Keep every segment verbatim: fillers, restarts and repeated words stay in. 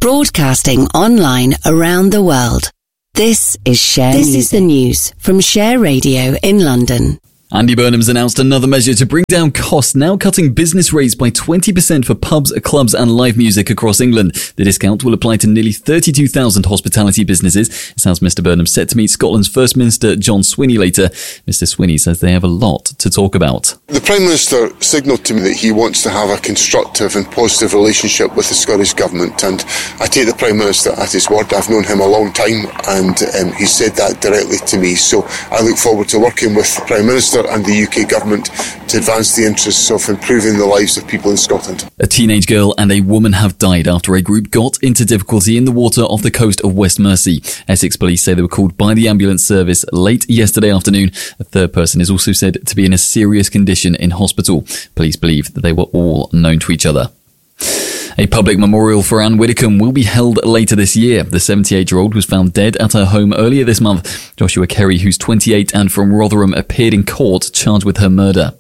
Broadcasting online around the world. This is Share This Music. Is the news from Share Radio in London. Andy Burnham's announced another measure to bring down costs, now cutting business rates by twenty percent for pubs, clubs and live music across England. The discount will apply to nearly thirty-two thousand hospitality businesses. It sounds Mr Burnham set to meet Scotland's First Minister John Swinney later. Mr Swinney says they have a lot to talk about. The Prime Minister signalled to me that he wants to have a constructive and positive relationship with the Scottish Government, and I take the Prime Minister at his word. I've known him a long time, and um, he said that directly to me, so I look forward to working with the Prime Minister and the U K Government to advance the interests of improving the lives of people in Scotland. A teenage girl and a woman have died after a group got into difficulty in the water off the coast of West Mersey. Essex police say they were called by the ambulance service late yesterday afternoon. A third person is also said to be in a serious condition in hospital. Police believe that they were all known to each other. A public memorial for Anne Widdecombe will be held later this year. The seventy-eight-year-old was found dead at her home earlier this month. Joshua Kerry, who's twenty-eight and from Rotherham, appeared in court charged with her murder.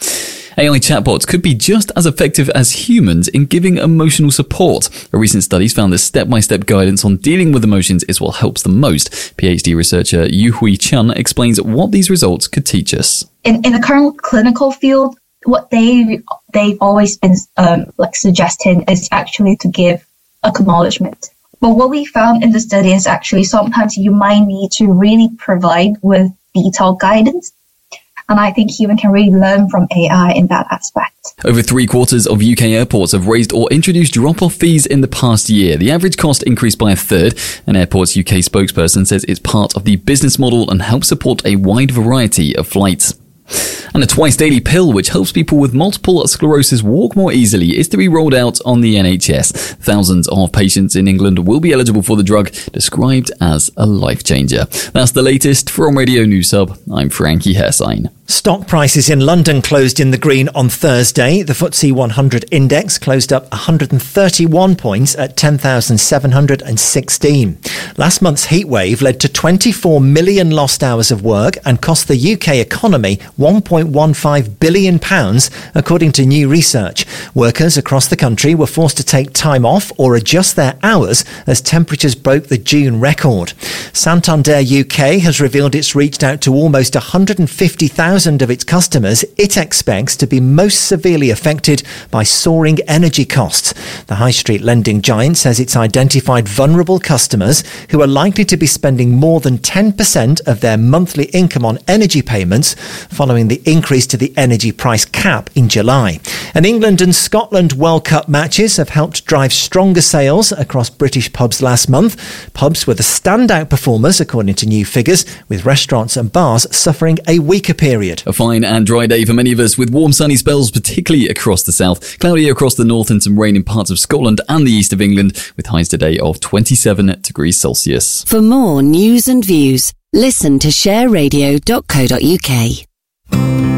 A I chatbots could be just as effective as humans in giving emotional support. A recent study found that step-by-step guidance on dealing with emotions is what helps the most. PhD researcher Yu-Hui Chun explains what these results could teach us. In, in the current clinical field, what they they've always been um, like suggesting is actually to give acknowledgement. But what we found in the study is actually sometimes you might need to really provide with detailed guidance. And I think human can really learn from A I in that aspect. Over three quarters of U K airports have raised or introduced drop-off fees in the past year. The average cost increased by a third. An Airports U K spokesperson says it's part of the business model and helps support a wide variety of flights. And a twice-daily pill which helps people with multiple sclerosis walk more easily is to be rolled out on the N H S. Thousands of patients in England will be eligible for the drug, described as a life changer. That's the latest from Radio News Hub. I'm Frankie Hersign. Stock prices in London closed in the green on Thursday. The F T S E one hundred index closed up one hundred thirty-one points at ten thousand seven hundred sixteen. Last month's heatwave led to twenty-four million lost hours of work and cost the U K economy one point one five billion pounds, according to new research. Workers across the country were forced to take time off or adjust their hours as temperatures broke the June record. Santander U K has revealed it's reached out to almost one hundred fifty thousand of its customers it expects to be most severely affected by soaring energy costs. The high street lending giant says it's identified vulnerable customers who are likely to be spending more than ten percent of their monthly income on energy payments following the increase to the energy price cap in July. And England and Scotland World Cup matches have helped drive stronger sales across British pubs last month. Pubs were the standout performers according to new figures, with restaurants and bars suffering a weaker period. A fine and dry day for many of us, with warm sunny spells particularly across the south, cloudy across the north and some rain in parts of Scotland and the east of England, with highs today of twenty-seven degrees Celsius. For more news and views, listen to share radio dot co dot uk.